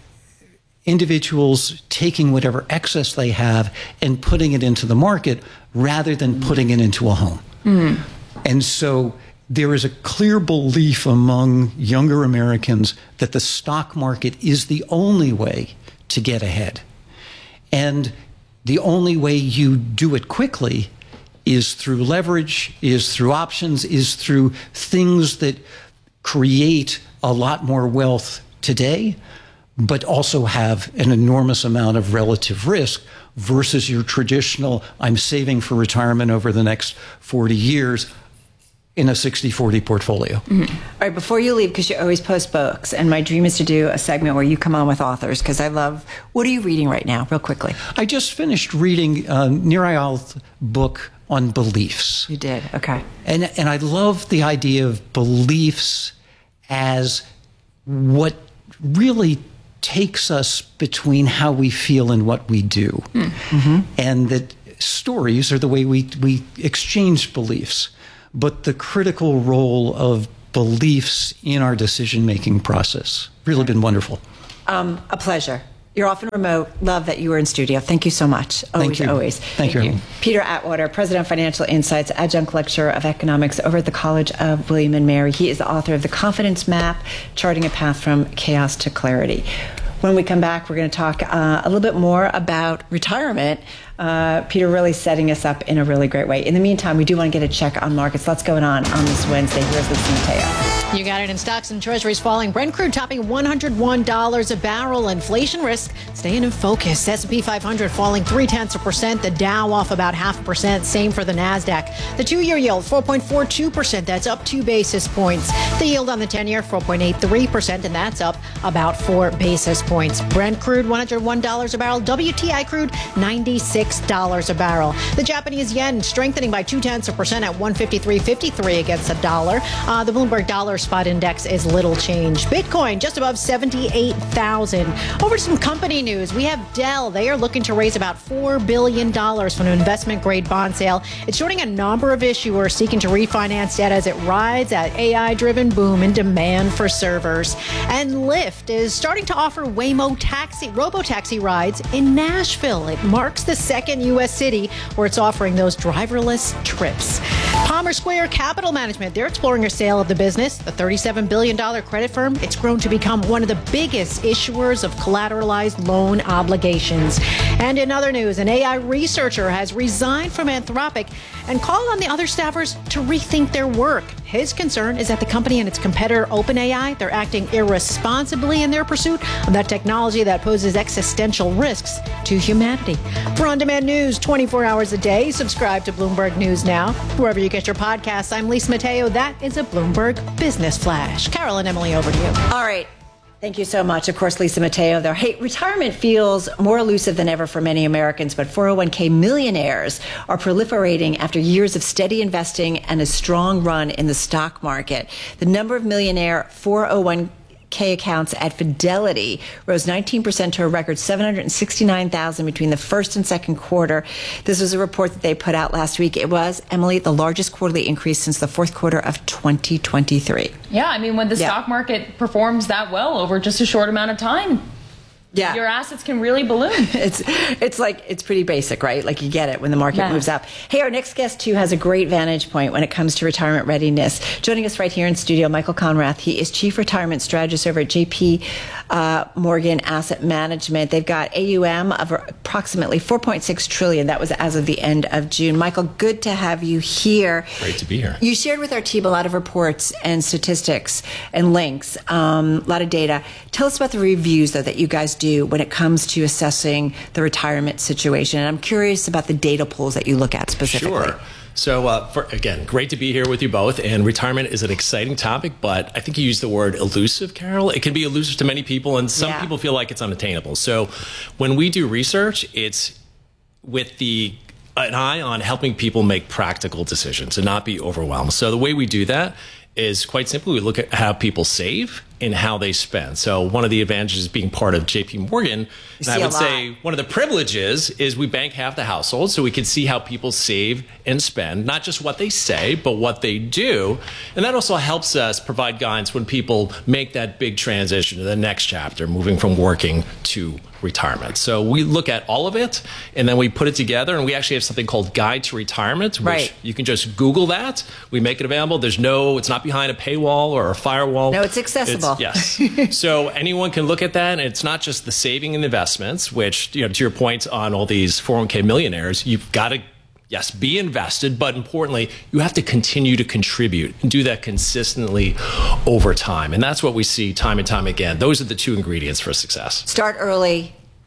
individuals taking whatever excess they have and putting it into the market rather than putting it into a home. Mm. And so there is a clear belief among younger Americans that the stock market is the only way to get ahead. And the only way you do it quickly is through leverage, is through options, is through things that create a lot more wealth today, but also have an enormous amount of relative risk versus your traditional, I'm saving for retirement over the next forty years in a sixty forty portfolio. Mm-hmm. All right, before you leave, because you always post books, and my dream is to do a segment where you come on with authors, because I love, what are you reading right now, real quickly? I just finished reading uh, Nir Eyal's book on beliefs. You did, okay. And, and I love the idea of beliefs as what really takes us between how we feel and what we do. Mm-hmm. And that stories are the way we, we exchange beliefs, but the critical role of beliefs in our decision-making process. Really been wonderful. Um, a pleasure. You're often remote. Love that you were in studio. Thank you so much. Always, Thank you. always. Thank, Thank you. you. Peter Atwater, President of Financial Insights, Adjunct Lecturer of Economics over at the College of William and Mary. He is the author of The Confidence Map, Charting a Path from Chaos to Clarity. When we come back, we're going to talk uh, a little bit more about retirement. Uh, Peter really setting us up in a really great way. In the meantime, we do want to get a check on markets. Lots going on on this Wednesday. Here's Lisa Mateo. You got it in stocks and treasuries falling. Brent crude topping one hundred one dollars a barrel. Inflation risk staying in focus. S and P five hundred falling three tenths of a percent. The Dow off about half a percent. Same for the NASDAQ. The two-year yield, four point four two percent. That's up two basis points. The yield on the ten-year, four point eight three percent, and that's up about four basis points. Brent crude, one hundred one dollars a barrel. W T I crude, ninety-six dollars a barrel. The Japanese yen strengthening by two tenths of a percent at one fifty-three fifty-three against the dollar. Uh, the Bloomberg Dollar Spot Index is little change. Bitcoin just above seventy-eight thousand. Over to some company news. We have Dell. They are looking to raise about four billion dollars from an investment-grade bond sale. It's joining a number of issuers seeking to refinance debt as it rides that A I-driven boom in demand for servers. And Lyft is starting to offer Waymo taxi, robo-taxi rides in Nashville. It marks the second U S city where it's offering those driverless trips. Palmer Square Capital Management, they're exploring a sale of the business. The thirty-seven billion dollars credit firm, it's grown to become one of the biggest issuers of collateralized loan obligations. And in other news, an A I researcher has resigned from Anthropic and called on the other staffers to rethink their work. His concern is that the company and its competitor OpenAI, they're acting irresponsibly in their pursuit of that technology that poses existential risks to humanity. For on-demand news twenty-four hours a day, subscribe to Bloomberg News Now. Wherever you get your podcasts, I'm Lisa Mateo. That is a Bloomberg Business Flash. Carol and Emily, over to you. All right. Thank you so much. Of course, Lisa Mateo there. Hey, retirement feels more elusive than ever for many Americans, but four oh one k millionaires are proliferating after years of steady investing and a strong run in the stock market. The number of millionaire four oh one k accounts at Fidelity rose nineteen percent to a record seven hundred sixty-nine thousand between the first and second quarter. This was a report that they put out last week. It was, Emily, the largest quarterly increase since the fourth quarter of twenty twenty-three. Yeah, I mean, when the yeah. stock market performs that well over just a short amount of time, yeah. your assets can really balloon. It's it's like, it's pretty basic, right? Like you get it when the market yeah. moves up. Hey, our next guest, too, has a great vantage point when it comes to retirement readiness. Joining us right here in studio, Michael Conrath. He is Chief Retirement Strategist over at J P uh, Morgan Asset Management. They've got A U M of approximately four point six trillion dollars. That was as of the end of June. Michael, good to have you here. Great to be here. You shared with our team a lot of reports and statistics and links, um, a lot of data. Tell us about the reviews, though, that you guys do when it comes to assessing the retirement situation. And I'm curious about the data pools that you look at specifically. Sure. So, uh, for, again, great to be here with you both. And retirement is an exciting topic, but I think you used the word elusive, Carol. It can be elusive to many people, and some yeah. people feel like it's unattainable. So when we do research, it's with the an eye on helping people make practical decisions and not be overwhelmed. So the way we do that is quite simply, we look at how people save and how they spend. So one of the advantages of being part of J P Morgan, and I would say one of the privileges, is we bank half the household, so we can see how people save and spend, not just what they say, but what they do. And that also helps us provide guidance when people make that big transition to the next chapter, moving from working to retirement. So we look at all of it, and then we put it together, and we actually have something called Guide to Retirement, which right. you can just Google that. We make it available. There's no, it's not behind a paywall or a firewall. No, it's accessible. It's, yes. So anyone can look at that, and it's not just the saving and investments, which, you know, to your point on all these four oh one k millionaires, you've got to, yes, be invested, but importantly, you have to continue to contribute and do that consistently over time. And that's what we see time and time again. Those are the two ingredients for success. Start early,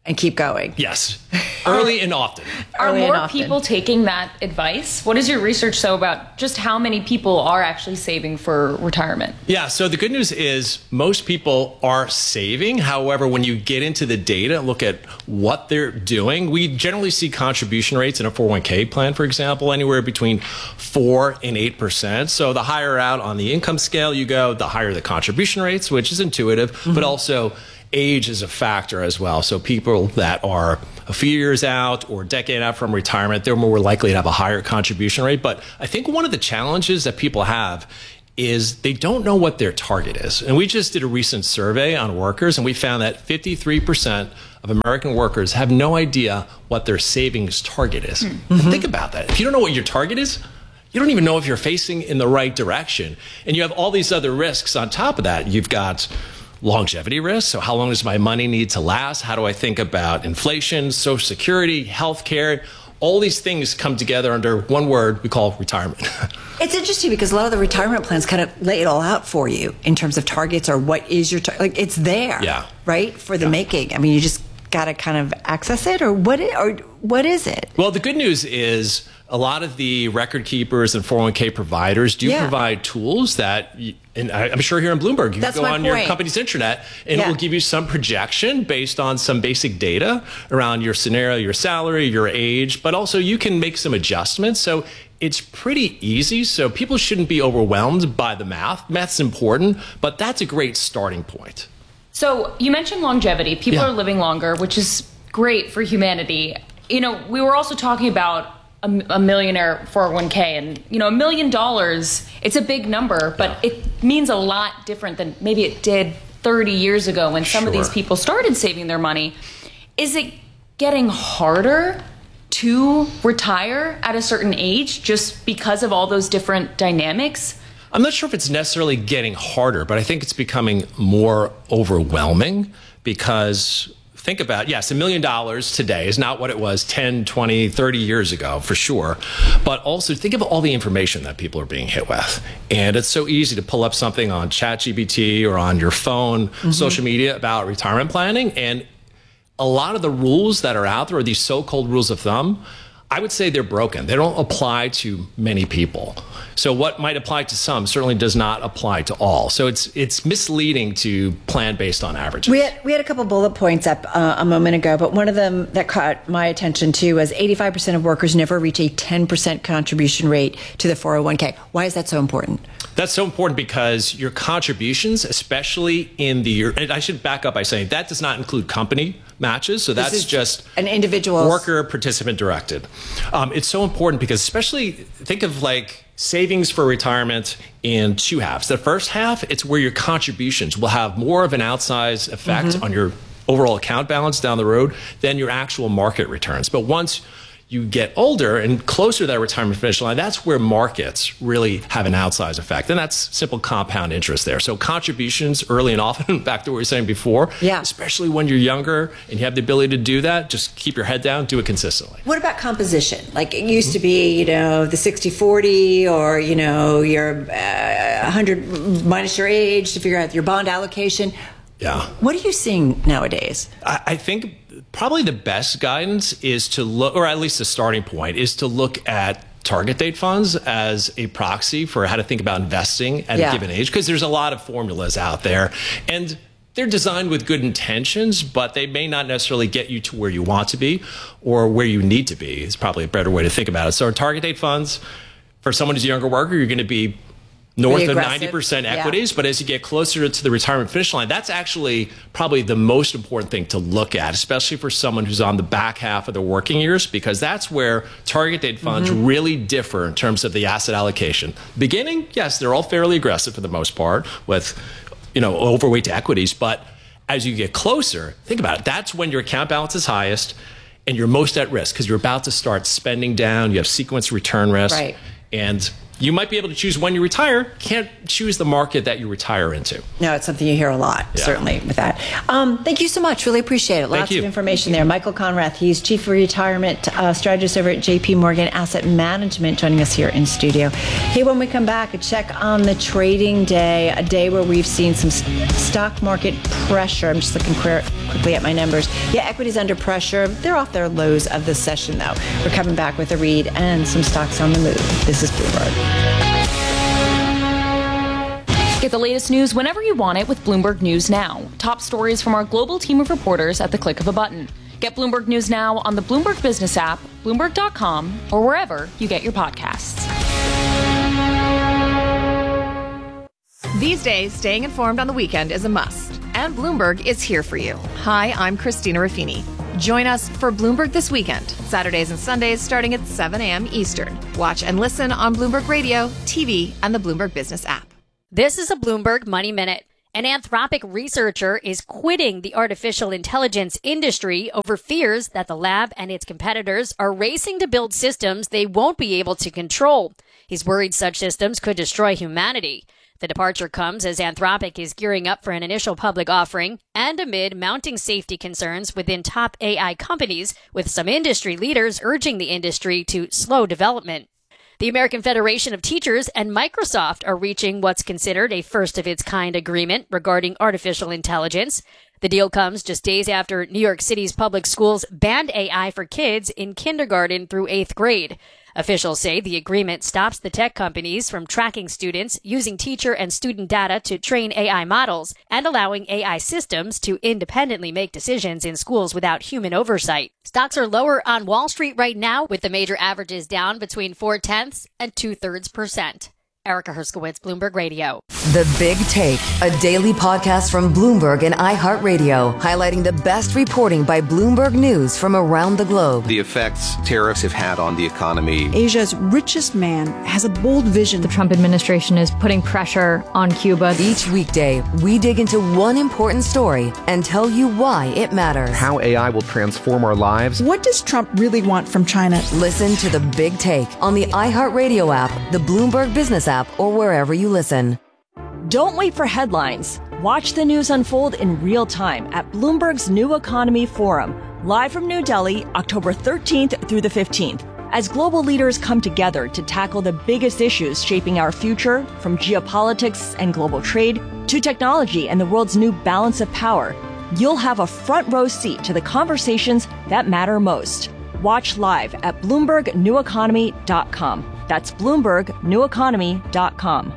and keep going. Yes, early and often. Are Early and more often. people taking that advice? What does your research show about just how many people are actually saving for retirement? Yeah, so the good news is most people are saving. However, when you get into the data and look at what they're doing, we generally see contribution rates in a four oh one k plan, for example, anywhere between four and eight percent. So the higher out on the income scale you go, the higher the contribution rates, which is intuitive, mm-hmm. but also age is a factor as well. So people that are a few years out or a decade out from retirement, they're more likely to have a higher contribution rate. But I think one of the challenges that people have is they don't know what their target is. And we just did a recent survey on workers, and we found that fifty-three percent of American workers have no idea what their savings target is. Mm-hmm. And think about that. If you don't know what your target is, you don't even know if you're facing in the right direction. And you have all these other risks on top of that. You've got longevity risk. So how long does my money need to last? How do I think about inflation, Social Security, healthcare? All these things come together under one word we call retirement. It's interesting because a lot of the retirement plans kind of lay it all out for you in terms of targets or what is your target. Like it's there, yeah. right, for the yeah. making. I mean, you just got to kind of access it, or what? It, or what is it? Well, the good news is a lot of the record keepers and four oh one k providers do Yeah. provide tools that, you, and I, I'm sure here in Bloomberg, you That's can go my on your point. company's intranet and Yeah. it will give you some projection based on some basic data around your scenario, your salary, your age, but also you can make some adjustments. So it's pretty easy. So people shouldn't be overwhelmed by the math. Math's important, but that's a great starting point. So you mentioned longevity. People Yeah. are living longer, which is great for humanity. You know, we were also talking about a, a millionaire four oh one k, and you know, a million dollars, it's a big number, but Yeah. it means a lot different than maybe it did thirty years ago when some of these Sure. people started saving their money. Is it getting harder to retire at a certain age just because of all those different dynamics? I'm not sure if it's necessarily getting harder, but I think it's becoming more overwhelming because think about, yes, a million dollars today is not what it was ten, twenty, thirty years ago, for sure. But also think of all the information that people are being hit with. And it's so easy to pull up something on ChatGPT or on your phone, mm-hmm. social media about retirement planning. And a lot of the rules that are out there are these so-called rules of thumb. I would say they're broken. They don't apply to many people. So what might apply to some certainly does not apply to all. So it's it's misleading to plan based on averages. We had we had a couple bullet points up uh, a moment ago, but one of them that caught my attention too was eighty-five percent of workers never reach a ten percent contribution rate to the four oh one k. Why is that so important? That's so important because your contributions, especially in the, and I should back up by saying that does not include company matches. So that's just an individual worker participant directed. Um, it's so important because especially think of like savings for retirement in two halves. The first half, it's where your contributions will have more of an outsized effect mm-hmm. on your overall account balance down the road than your actual market returns. But once you get older and closer to that retirement finish line, that's where markets really have an outsized effect. And that's simple compound interest there. So contributions early and often, back to what we were saying before, yeah. especially when you're younger and you have the ability to do that, just keep your head down, do it consistently. What about composition? Like it used to be, you know, the sixty forty or, you know, your uh, one hundred minus your age to figure out your bond allocation. Yeah. What are you seeing nowadays? I, I think probably the best guidance is to look, or at least the starting point, is to look at target date funds as a proxy for how to think about investing at yeah. a given age, because there's a lot of formulas out there. And they're designed with good intentions, but they may not necessarily get you to where you want to be or where you need to be is probably a better way to think about it. So target date funds, for someone who's a younger worker, you're going to be north of ninety percent equities, yeah. but as you get closer to the retirement finish line, that's actually probably the most important thing to look at, especially for someone who's on the back half of their working years, because that's where target date funds mm-hmm. really differ in terms of the asset allocation. Beginning, yes, they're all fairly aggressive for the most part with, you know, overweight to equities, but as you get closer, think about it, that's when your account balance is highest and you're most at risk because you're about to start spending down, you have sequence return risk. Right. And you might be able to choose when you retire, can't choose the market that you retire into. No, it's something you hear a lot, Yeah. certainly, with that. Um, thank you so much. Really appreciate it. Thank Lots you. of information there. Michael Conrath, he's Chief Retirement uh, Strategist over at J P Morgan Asset Management, joining us here in studio. Hey, when we come back, a check on the trading day, a day where we've seen some st- stock market pressure. I'm just looking qu- quickly at my numbers. Yeah, equities under pressure. They're off their lows of the session, though. We're coming back with a read and some stocks on the move. This is Bloomberg. Get the latest news whenever you want it with Bloomberg News Now. Top stories from our global team of reporters at the click of a button. Get Bloomberg News Now on the Bloomberg Business app, Bloomberg dot com, or wherever you get your podcasts. These days, staying informed on the weekend is a must, and Bloomberg is here for you. Hi, I'm Christina Raffini. Join us for Bloomberg This Weekend, Saturdays and Sundays starting at seven a.m. Eastern. Watch and listen on Bloomberg Radio, T V, and the Bloomberg Business app. This is a Bloomberg Money Minute. An Anthropic researcher is quitting the artificial intelligence industry over fears that the lab and its competitors are racing to build systems they won't be able to control. He's worried such systems could destroy humanity. The departure comes as Anthropic is gearing up for an initial public offering and amid mounting safety concerns within top A I companies, with some industry leaders urging the industry to slow development. The American Federation of Teachers and Microsoft are reaching what's considered a first-of-its-kind agreement regarding artificial intelligence. The deal comes just days after New York City's public schools banned A I for kids in kindergarten through eighth grade. Officials say the agreement stops the tech companies from tracking students, using teacher and student data to train A I models, and allowing A I systems to independently make decisions in schools without human oversight. Stocks are lower on Wall Street right now, with the major averages down between four-tenths and two-thirds percent. Erica Herskowitz, Bloomberg Radio. The Big Take, a daily podcast from Bloomberg and iHeartRadio, highlighting the best reporting by Bloomberg News from around the globe. The effects tariffs have had on the economy. Asia's richest man has a bold vision. The Trump administration is putting pressure on Cuba. Each weekday, we dig into one important story and tell you why it matters. How A I will transform our lives. What does Trump really want from China? Listen to The Big Take on the iHeartRadio app, the Bloomberg Business app, or wherever you listen. Don't wait for headlines. Watch the news unfold in real time at Bloomberg's New Economy Forum, live from New Delhi, October thirteenth through the fifteenth. As global leaders come together to tackle the biggest issues shaping our future, from geopolitics and global trade to technology and the world's new balance of power, you'll have a front row seat to the conversations that matter most. Watch live at Bloomberg New Economy dot com. That's Bloomberg New Economy dot com.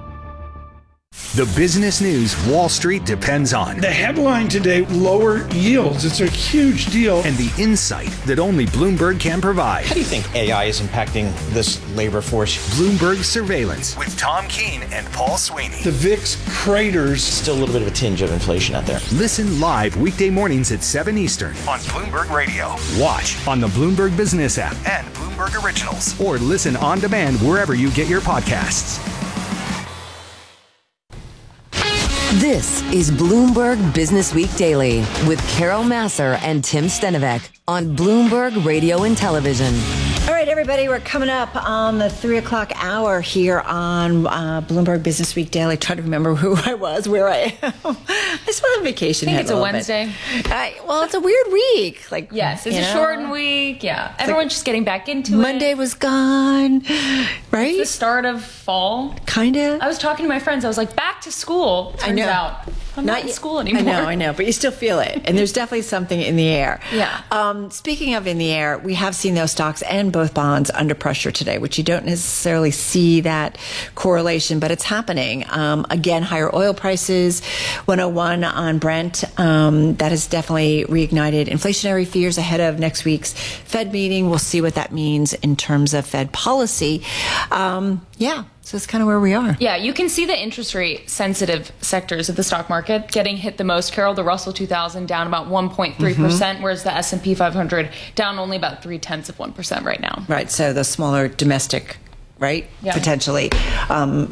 The business news Wall Street depends on. The headline today, lower yields. It's a huge deal. And the insight that only Bloomberg can provide. How do you think A I is impacting this labor force? Bloomberg Surveillance with Tom Keene and Paul Sweeney. The V I X craters. Still a little bit of a tinge of inflation out there. Listen live weekday mornings at seven Eastern on Bloomberg Radio. Watch on the Bloomberg Business app and Bloomberg Originals. Or listen on demand wherever you get your podcasts. This is Bloomberg Business Week Daily with Carol Massar and Tim Stenovec on Bloomberg Radio and Television. All right, everybody, we're coming up on the three o'clock hour here on uh, Bloomberg Business Week Daily. Trying to remember who I was, where I am. I still have vacation. I think head it's a, a Wednesday. I, well, it's a weird week. Like, yes, it's a know? shortened week. Yeah, everyone's like, just getting back into Monday it. Monday was gone, right? It's the start of fall. Kind of. I was talking to my friends. I was like, back to school. Turns I know. out I'm not, not in school anymore. I know, I know, but you still feel it. And there's definitely something in the air. Yeah. Um, speaking of in the air, we have seen those stocks and both bonds under pressure today, which you don't necessarily see that correlation, but it's happening. Um, again, higher oil prices, one oh one on Brent. Um, that has definitely reignited inflationary fears ahead of next week's Fed meeting. We'll see what that means in terms of Fed policy. Um, yeah. So that's kind of where we are. Yeah, you can see the interest rate sensitive sectors of the stock market getting hit the most. Carol, the Russell two thousand down about one point three percent, mm-hmm. whereas the S and P five hundred down only about three tenths of one percent right now. Right. So the smaller domestic, right? Yeah. Potentially. Um,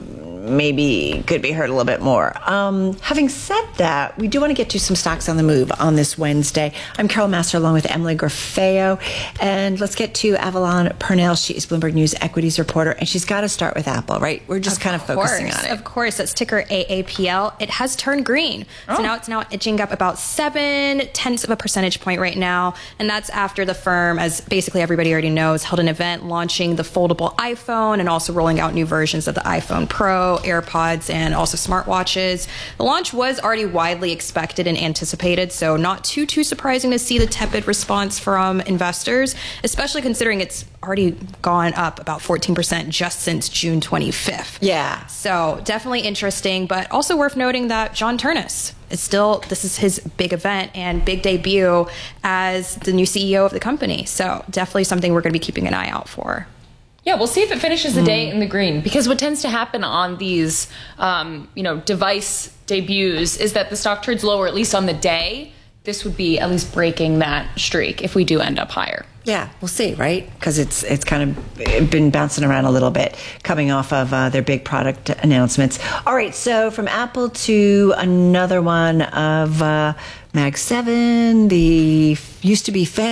maybe could be hurt a little bit more. Um, having said that, we do want to get to some stocks on the move on this Wednesday. I'm Carol Master along with Emily Grafeo, and let's get to Avalon Purnell. She is Bloomberg News equities reporter, and she's got to start with Apple, right? We're just of kind of focusing course, on it. Of course, that's ticker A A P L. It has turned green. Oh. So now it's now edging up about seven tenths of a percentage point right now, and that's after the firm, as basically everybody already knows, held an event launching the foldable iPhone and also rolling out new versions of the iPhone Pro, AirPods, and also smartwatches. The launch was already widely expected and anticipated, so not too, too surprising to see the tepid response from investors, especially considering it's already gone up about fourteen percent just since June twenty-fifth. Yeah. So definitely interesting, but also worth noting that John Ternus is still, this is his big event and big debut as the new C E O of the company. So definitely something we're going to be keeping an eye out for. Yeah, we'll see if it finishes the day in the green, because what tends to happen on these, um, you know, device debuts is that the stock trades lower, at least on the day. This would be at least breaking that streak if we do end up higher. Yeah, we'll see, right? Because it's it's kind of been bouncing around a little bit coming off of uh, their big product announcements. All right, so from Apple to another one of uh, Mag seven, the used to be Fang.